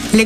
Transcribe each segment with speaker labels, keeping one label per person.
Speaker 1: Le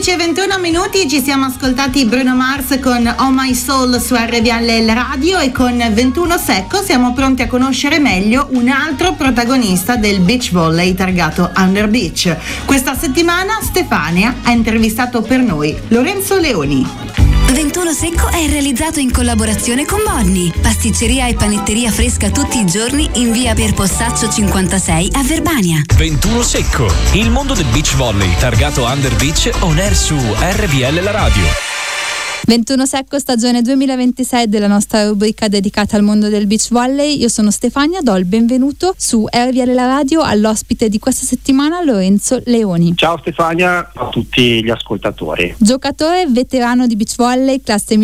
Speaker 1: 14:21 ci siamo ascoltati Bruno Mars con Oh My Soul su RVL Radio e con 21 Secco siamo pronti a conoscere meglio un altro protagonista del beach volley targato Under Beach. Questa settimana Stefania ha intervistato per noi Lorenzo Leoni.
Speaker 2: 21 Secco è realizzato in collaborazione con Bonni, pasticceria e panetteria fresca tutti i giorni in via Pier Postaccio 56 a Verbania.
Speaker 3: 21 Secco, il mondo del beach volley targato Under Beach on air su RVL la radio.
Speaker 4: 21 Secco, stagione 2026 della nostra rubrica dedicata al mondo del beach volley. Io sono Stefania, do il benvenuto su RVL la radio all'ospite di questa settimana, Lorenzo Leoni.
Speaker 5: Ciao Stefania, a tutti gli ascoltatori.
Speaker 4: Giocatore veterano di beach volley, classe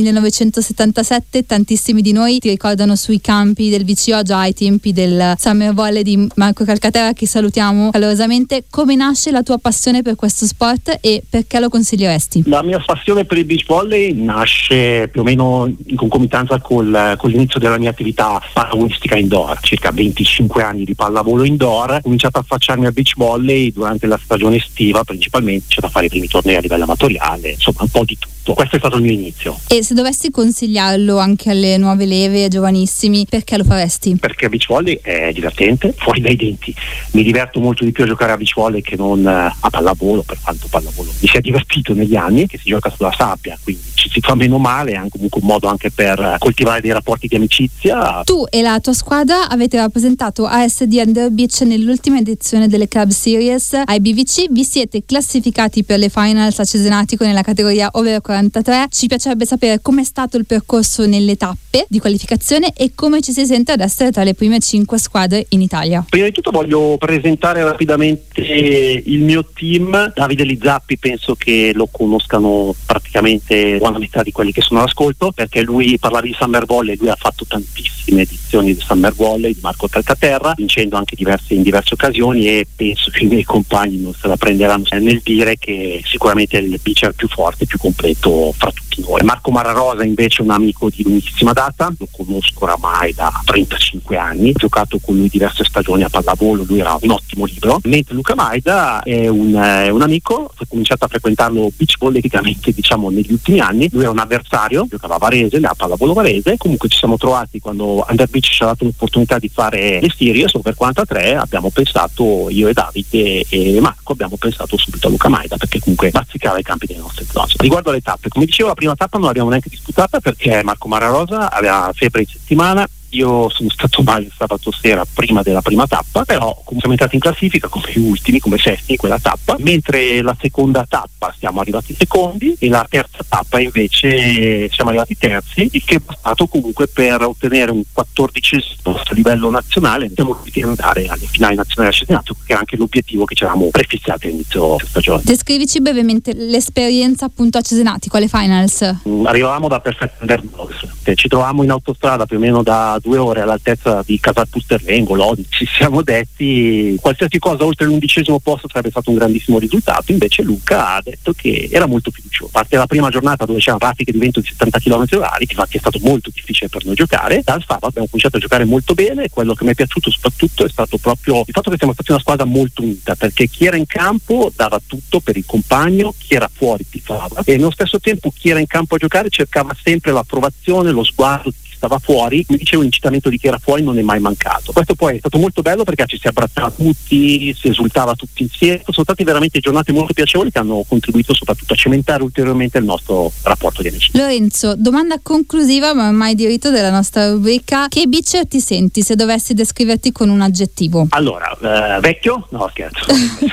Speaker 4: 1977, tantissimi di noi ti ricordano sui campi del VCO già ai tempi del Summer Volley di Marco Calcaterra, che salutiamo calorosamente. Come nasce la tua passione per questo sport e perché lo consiglieresti?
Speaker 5: La mia passione per il beach volley nasce più o meno in concomitanza con l'inizio della mia attività pallavolistica indoor, circa 25 anni di pallavolo indoor. Ho cominciato a affacciarmi al beach volley durante la stagione estiva, principalmente c'è da fare i primi tornei a livello amatoriale, insomma un po' di tutto. Questo è stato il mio inizio.
Speaker 4: E se dovessi consigliarlo anche alle nuove leve, ai giovanissimi, perché lo faresti?
Speaker 5: Perché il beach volley è divertente, fuori dai denti. Mi diverto molto di più a giocare a beach volley che non a pallavolo, per quanto pallavolo mi sia divertito negli anni, che si gioca sulla sabbia, quindi ci si fa meno male, è anche comunque un modo anche per coltivare dei rapporti di amicizia.
Speaker 4: Tu e la tua squadra avete rappresentato ASD Under Beach nell'ultima edizione delle Club Series ai BVC, vi siete classificati per le finals a Cesenatico nella categoria over 43. Ci piacerebbe sapere com'è stato il percorso nelle tappe di qualificazione e come ci si sente ad essere tra le prime 5 squadre in Italia.
Speaker 5: Prima di tutto voglio presentare rapidamente il mio team. Davide Lizappi penso che lo conoscano praticamente buona metà di quelli che sono all'ascolto, perché lui, parlavi di Summer Volley, lui ha fatto tantissime edizioni di Summer Volley di Marco Calcaterra, vincendo anche in diverse occasioni, e penso che i miei compagni non se la prenderanno nel dire che sicuramente è il pitcher più forte, più completo fra tutti noi. Marco Mararosa invece è un amico di lunghissima data, lo conosco oramai da 35 anni, ho giocato con lui diverse stagioni a pallavolo, lui era un ottimo libro, mentre Luca Maida è un amico, ho cominciato a frequentarlo beach volleyicamente diciamo negli ultimi anni. Lui era un avversario, giocava a Varese, a pallavolo Varese, comunque ci siamo trovati quando Under Beach ci ha dato l'opportunità di fare le series over 43, abbiamo pensato, io e Davide e Marco abbiamo pensato subito a Luca Maida, perché comunque bazzicava i campi delle nostre zone. Riguardo alle tappe, come dicevo, la prima tappa non l'abbiamo neanche disputata perché Marco Mararosa aveva febbre in settimana. Io sono stato male il sabato sera prima della prima tappa, però siamo entrati in classifica come ultimi, come sesti in quella tappa, mentre la seconda tappa siamo arrivati secondi e la terza tappa invece siamo arrivati terzi, il che è bastato comunque per ottenere un 14° posto a livello nazionale. Siamo riusciti ad andare alle finali nazionali a Cesenatico, che era anche l'obiettivo che ci eravamo prefissati all'inizio della stagione.
Speaker 4: Descrivici brevemente l'esperienza appunto a Cesenatico, alle finals.
Speaker 5: Arrivavamo da Perfect Underdogs, ci trovavamo in autostrada più o meno da 2 ore all'altezza di Casal Pusterlengo, Lodi. Ci siamo detti qualsiasi cosa oltre l'11° posto sarebbe stato un grandissimo risultato, invece Luca ha detto che era molto fiducioso. Parte la prima giornata dove c'erano raffiche di vento di 70 km/h, infatti è stato molto difficile per noi giocare. Dal sabato abbiamo cominciato a giocare molto bene, quello che mi è piaciuto soprattutto è stato proprio il fatto che siamo stati una squadra molto unita, perché chi era in campo dava tutto per il compagno, chi era fuori tifava, e nello stesso tempo chi era in campo a giocare cercava sempre l'approvazione, lo sguardo stava fuori. Mi dicevo, l'incitamento di chi era fuori non è mai mancato. Questo poi è stato molto bello perché ci si abbracciava tutti, si esultava tutti insieme. Sono state veramente giornate molto piacevoli che hanno contribuito soprattutto a cementare ulteriormente il nostro rapporto di amicizia.
Speaker 4: Lorenzo, domanda conclusiva ma mai diritto della nostra rubrica: che beacher ti senti se dovessi descriverti con un aggettivo?
Speaker 5: Allora, vecchio? No, scherzo.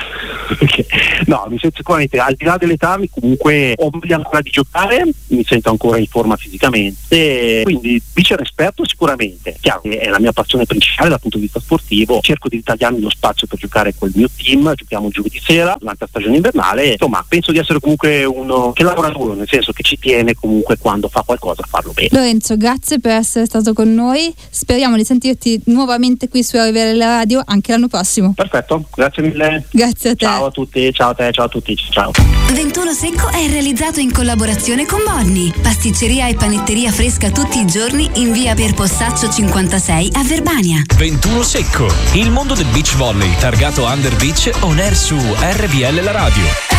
Speaker 5: No, mi sento sicuramente, al di là dell'età, comunque ho voglia ancora di giocare, mi sento ancora in forma fisicamente, quindi beacher esperto sicuramente. Chiaro che è la mia passione principale dal punto di vista sportivo, cerco di ritagliarmi lo spazio per giocare col mio team, giochiamo giovedì sera durante la stagione invernale, insomma penso di essere comunque uno che lavora duro, nel senso che ci tiene comunque quando fa qualcosa a farlo bene.
Speaker 4: Lorenzo, grazie per essere stato con noi, speriamo di sentirti nuovamente qui su RVL Radio anche l'anno prossimo.
Speaker 5: Perfetto, grazie mille.
Speaker 4: Grazie a te.
Speaker 5: Ciao a tutti, ciao a te, ciao a tutti, ciao.
Speaker 2: 21 Secco è realizzato in collaborazione con Bonni, pasticceria e panetteria fresca tutti i giorni in via Pier Postaccio 56 a Verbania.
Speaker 3: 21 Secco, il mondo del beach volley targato Under Beach on air su RVL la radio.